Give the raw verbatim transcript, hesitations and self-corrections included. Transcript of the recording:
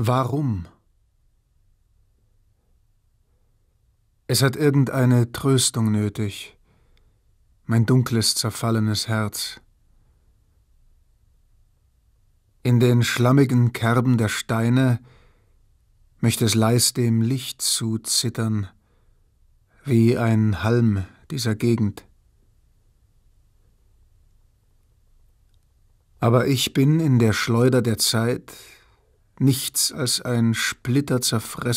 Warum? Es hat irgendeine Tröstung nötig, mein dunkles, zerfallenes Herz. In den schlammigen Kerben der Steine möchte es leis dem Licht zuzittern, wie ein Halm dieser Gegend. Aber ich bin in der Schleuder der Zeit nichts als ein splitterzerfressener